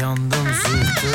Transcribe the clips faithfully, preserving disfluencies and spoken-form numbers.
yandım zühtü.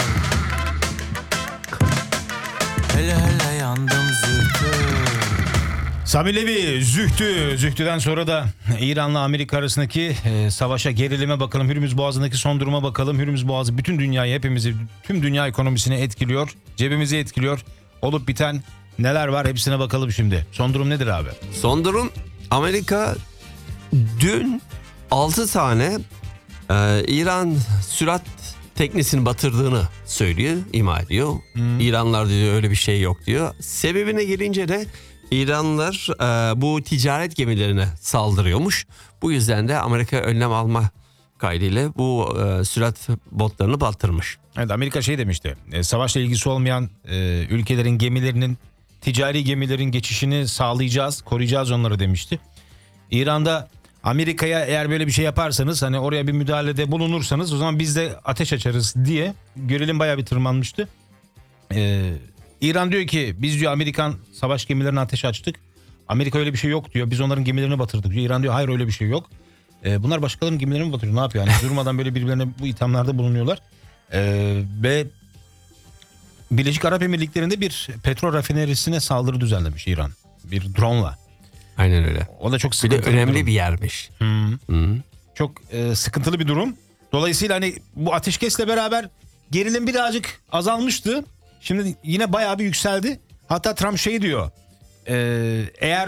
Hele hele yandım zühtü. Sami Levi, Zühtü. Zühtü'den sonra da İran'la Amerika arasındaki e, savaşa, gerilime bakalım. Hürmüz Boğazı'ndaki son duruma bakalım. Hürmüz Boğazı bütün dünyayı, hepimizi, tüm dünya ekonomisini etkiliyor. Cebimizi etkiliyor. Olup biten neler var hepsine bakalım şimdi. Son durum nedir abi? Son durum, Amerika dün altı tane e, İran sürat teknesini batırdığını söylüyor, ima ediyor. Hmm. İranlılar diyor öyle bir şey yok diyor. Sebebine gelince de İranlılar e, bu ticaret gemilerine saldırıyormuş. Bu yüzden de Amerika önlem alma kaydıyla bu e, sürat botlarını batırmış. Evet, Amerika şey demişti. E, savaşla ilgisi olmayan e, ülkelerin gemilerinin, ticari gemilerin geçişini sağlayacağız, koruyacağız onları demişti. İran'da Amerika'ya eğer böyle bir şey yaparsanız, hani oraya bir müdahalede bulunursanız o zaman biz de ateş açarız diye gerilim bayağı bir tırmanmıştı. Ee, İran diyor ki biz diyor Amerikan savaş gemilerine ateş açtık. Amerika öyle bir şey yok diyor. Biz onların gemilerini batırdık diyor. İran diyor hayır öyle bir şey yok. Ee, bunlar başkalarının gemilerini mi batırıyor? Ne yapıyor? Yani durmadan böyle birbirlerine bu ithamlarda bulunuyorlar. Ee, ve Birleşik Arap Emirlikleri'nde bir petrol rafinerisine saldırı düzenlemiş İran. Bir drone'la. Aynen öyle. O da çok Bir sıkıntılı de önemli bir, bir yermiş. Hmm. Hı. Çok e, sıkıntılı bir durum. Dolayısıyla hani bu ateşkesle beraber gerilim birazcık azalmıştı. Şimdi yine bayağı bir yükseldi. Hatta Trump şey diyor. E, eğer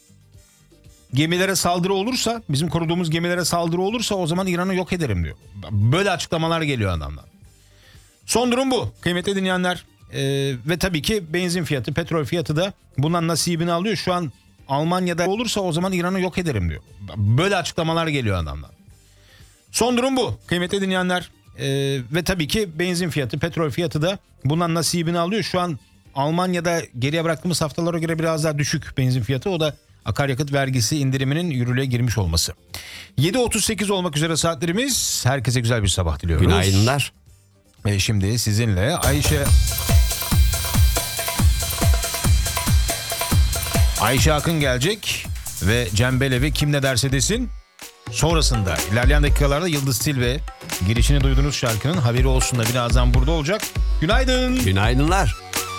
gemilere saldırı olursa, bizim koruduğumuz gemilere saldırı olursa o zaman İran'ı yok ederim diyor. Böyle açıklamalar geliyor adamdan. Son durum bu kıymetli dinleyenler. E, ve tabii ki benzin fiyatı, petrol fiyatı da bundan nasibini alıyor. Şu an Almanya'da olursa o zaman İran'ı yok ederim diyor. Böyle açıklamalar geliyor adamdan. Son durum bu kıymetli dinleyenler. Ee, ve tabii ki benzin fiyatı, petrol fiyatı da bundan nasibini alıyor. Şu an Almanya'da geriye bıraktığımız haftalara göre biraz daha düşük benzin fiyatı. O da akaryakıt vergisi indiriminin yürürlüğe girmiş olması. yedi otuz sekiz olmak üzere saatlerimiz. Herkese güzel bir sabah diliyoruz. Günaydınlar. Ve şimdi sizinle Ayşe... Ayşe Akın gelecek ve Cem Belevi kim ne derse desin. Sonrasında ilerleyen dakikalarda Yıldız Tilbe girişini duyduğunuz şarkının haberi olsun da birazdan burada olacak. Günaydın. Günaydınlar.